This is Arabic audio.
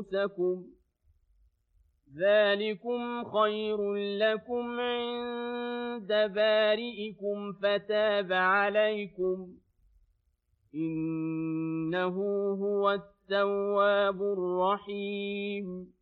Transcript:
أنفسكم ذلكم خير لكم عند بارئكم فتاب عليكم إنه هو التواب الرحيم